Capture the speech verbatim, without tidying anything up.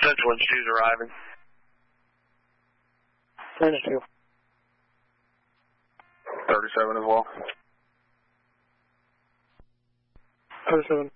Central and Shoes arriving. thirty-two. thirty-seven as well. thirty-seven.